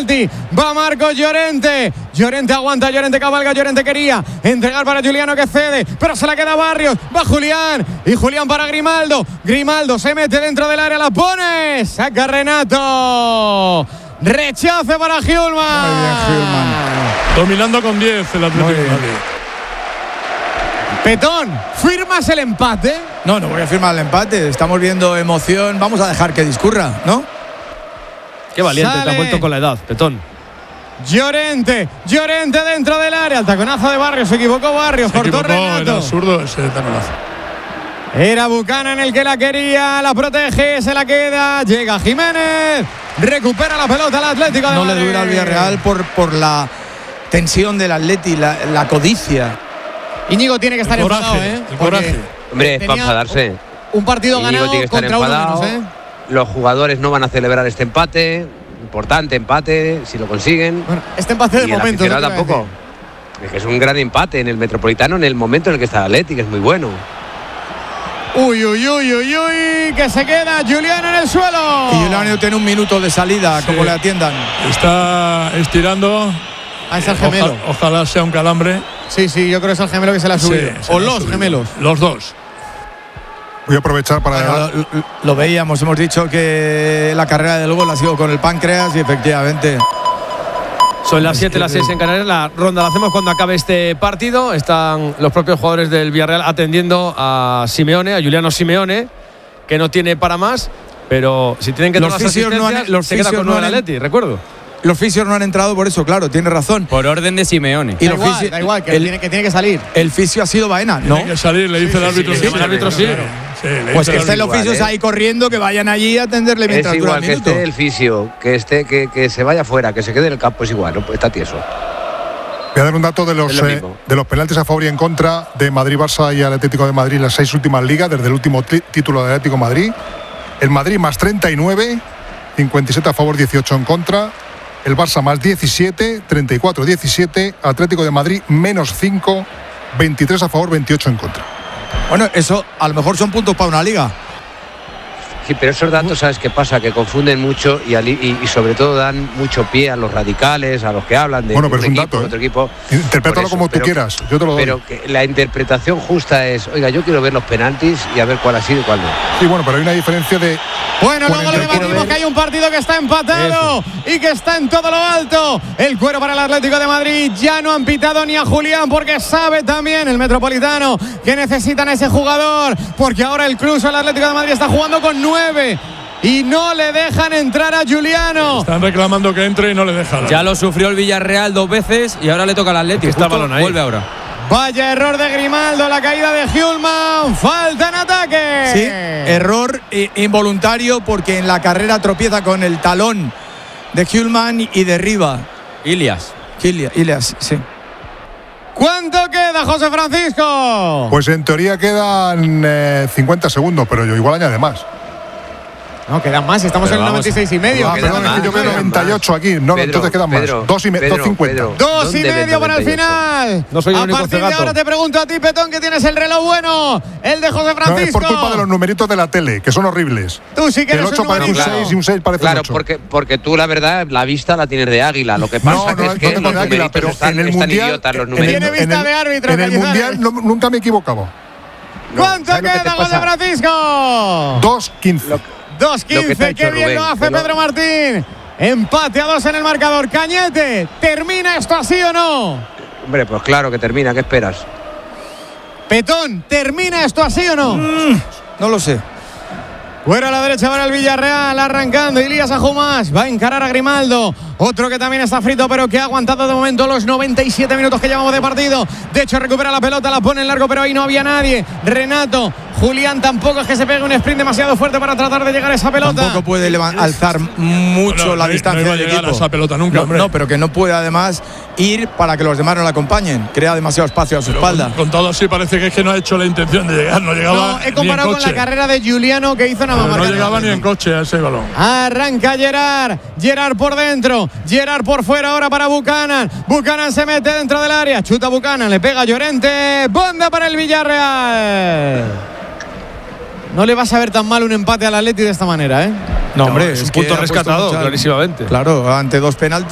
Va Marcos Llorente. Llorente aguanta, Llorente cabalga, Llorente quería entregar para Juliano que cede, pero se la queda Barrios. Va Julián y Julián para Grimaldo. Grimaldo se mete dentro del área, la pone. Saca Renato. Rechace para Hjulmand. Muy bien, Hjulmand. Dominando con 10 el Atlético de Madrid. Petón, ¿firmas el empate? No voy a firmar el empate. Estamos viendo emoción. Vamos a dejar que discurra, ¿no? Qué valiente Sale. te has vuelto con la edad, Petón. Llorente dentro del área. El taconazo de Barrios, se equivocó Barrios, cortó Renato. Era absurdo ese taconazo. Era Buchanan el que la quería, la protege, se la queda. Llega Jiménez, recupera la pelota al Atlético de No Madrid. le dura al Villarreal por la tensión del Atleti, la codicia. Íñigo tiene que estar enfadado, ¿eh? El coraje. Hombre, es para enfadarse. Un partido Íñigo ganado tiene que estar contra uno enfadado. menos, ¿eh? Los jugadores no van a celebrar este empate. Importante empate, si lo consiguen. Bueno, este empate de Y el momento. aficionado ¿no? tampoco. Es que es un gran empate en el Metropolitano en el momento en el que está el Atleti, que es muy bueno. Uy, que se queda Julián en el suelo. Y Julián tiene un minuto de salida, Sí. como le atiendan. Está estirando. Ah, es el gemelo. Ojalá sea un calambre. Sí, yo creo que es el gemelo que se la ha subido. Sí, se O le ha los subido. gemelos. Los dos. Voy a aprovechar para... Bueno, lo veíamos, hemos dicho que la carrera del gol ha sido con el páncreas y efectivamente. Son las 7, las 6 en Canarias. La ronda la hacemos cuando acabe este partido. Están los propios jugadores del Villarreal atendiendo a Simeone, a Juliano Simeone, que no tiene para más. Pero si tienen que Los tomar las fisios no han- asistencias, los se queda fisios con no 9 el han- Atleti, recuerdo. Los fisios no han entrado por eso, claro, tiene razón. Por orden de Simeone. Y Da los igual, fisios- da igual, que tiene que salir. El fisio ha sido Baena, ¿no? Tiene que salir, le dice el árbitro. sí, el árbitro sí. Claro. Sí, le Pues dice que el estén los igual, fisios ¿eh? ahí corriendo, que vayan allí a atenderle Es mientras dura igual el que minuto. esté el fisio, que se vaya fuera, que se quede en el campo, es igual, ¿no? Está tieso. Voy a dar un dato de Es lo mismo. los penaltis a favor y en contra de Madrid, Barça y el Atlético de Madrid en las 6 últimas ligas, desde el último título del Atlético de Madrid. El Madrid más 39, 57 a favor, 18 en contra. El Barça más 17, 34-17. Atlético de Madrid menos 5, 23 a favor, 28 en contra. Bueno, eso a lo mejor son puntos para una liga. Sí, pero esos datos, ¿sabes qué pasa? Que confunden mucho y sobre todo dan mucho pie a los radicales, a los que hablan de Bueno, pero un es un equipo, dato, otro equipo. Interprétalo Por eso, como tú pero quieras, yo te lo doy. Pero que la interpretación justa es, oiga, yo quiero ver los penaltis y a ver cuál ha sido y cuál no. Sí, bueno, pero hay una diferencia de... Bueno, luego le 44. debatimos que hay un partido que está empatado y que está en todo lo alto. El cuero para el Atlético de Madrid. Ya no han pitado ni a Julián porque sabe también el Metropolitano que necesitan a ese jugador. Porque ahora el Cruz al Atlético de Madrid está jugando con 9 y no le dejan entrar a Juliano. Están reclamando que entre y no le dejan. Ya lo sufrió el Villarreal 2 veces y ahora le toca al Atleti. Está el Justo balón ahí. vuelve ahora. Vaya error de Grimaldo, la caída de Hjulmand. Falta en ataque. Sí, error involuntario porque en la carrera tropieza con el talón de Hjulmand y derriba. Ilias. Ilias, sí. ¿Cuánto queda, José Francisco? Pues en teoría quedan 50 segundos, pero yo igual añade más. No, quedan más, estamos Pero en el vamos, 96 y medio. Ah, queda perdón, es más, que yo veo queda 98 aquí. No, Pedro, entonces quedan más. Pedro, 2,50. Pedro. 2 y ¿Dónde medio para el 98? final. No soy el a único partir de cegato. ahora te pregunto a ti, Petón, que tienes el reloj bueno. El de José No, es Francisco. por culpa de los numeritos de la tele, que son horribles. Tú sí que El eres 8 un parece un numerito. 6 y un 6 parece Claro, un 8. porque tú la verdad, la vista la tienes de águila. Lo que pasa No, que no, es que no tengo los de águila, numeritos pero están, en el están mundial... idiotas los en numeritos. Tiene vista de árbitro, En el Cañizares. mundial nunca me he equivocado. ¿Cuánto ¿sabes lo que te queda, José pasa? Francisco? 2,15. 2-15, te ha qué hecho bien Rubén, lo hace que lo- Pedro Martín. Empate a 2 en el marcador. Cañete, ¿termina esto así o no? Hombre, pues claro que termina, ¿qué esperas? Petón, ¿termina esto así o no? No lo sé. Fuera a la derecha para el Villarreal, arrancando Ilías Ajumás, va a encarar a Grimaldo, otro que también está frito pero que ha aguantado de momento los 97 minutos que llevamos de partido. De hecho recupera la pelota, la pone en largo pero ahí no había nadie. Renato, Julián tampoco es que se pegue un sprint demasiado fuerte para tratar de llegar a esa pelota. Tampoco puede alzar mucho Bueno, la no distancia iba a del llegar equipo. a esa pelota nunca, hombre. No, pero que no puede además ir para que los demás no la acompañen. Crea demasiado espacio a su espalda. Con todo así parece que es que no ha hecho la intención de llegar. No llegaba No, he comparado ni en con la coche. carrera de Juliano que hizo nada más No marcar. llegaba ni en coche a ese balón. Arranca Gerard por dentro, Gerard por fuera ahora para Buchanan. Buchanan se mete dentro del área, chuta Buchanan, le pega a Llorente, banda para el Villarreal. No le vas a ver tan mal un empate al Atleti de esta manera, ¿eh? No, hombre, es un que punto ha puesto rescatado, mucha- clarísimamente. Claro, ante 2 penaltis.